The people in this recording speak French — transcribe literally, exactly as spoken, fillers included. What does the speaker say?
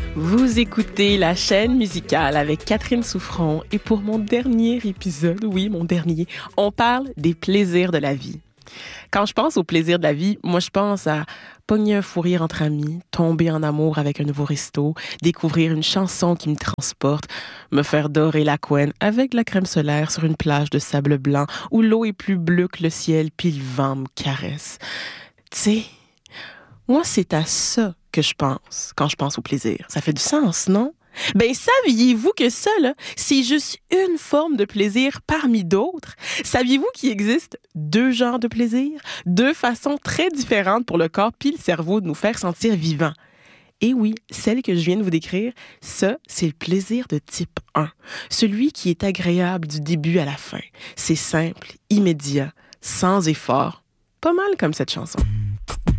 Vous écoutez la chaîne musicale avec Catherine Souffron et pour mon dernier épisode, oui, mon dernier, on parle des plaisirs de la vie. Quand je pense aux plaisirs de la vie, moi, je pense à pogner un fou rire entre amis, tomber en amour avec un nouveau resto, découvrir une chanson qui me transporte, me faire dorer la couenne avec de la crème solaire sur une plage de sable blanc où l'eau est plus bleue que le ciel puis le vent me caresse. Tu sais, moi, c'est à ça que je pense quand je pense au plaisir. Ça fait du sens, non? Ben, saviez-vous que ça, là, c'est juste une forme de plaisir parmi d'autres? Saviez-vous qu'il existe deux genres de plaisir? Deux façons très différentes pour le corps puis le cerveau de nous faire sentir vivants. Et oui, celle que je viens de vous décrire, ça, c'est le plaisir de type un. Celui qui est agréable du début à la fin. C'est simple, immédiat, sans effort. Pas mal comme cette chanson.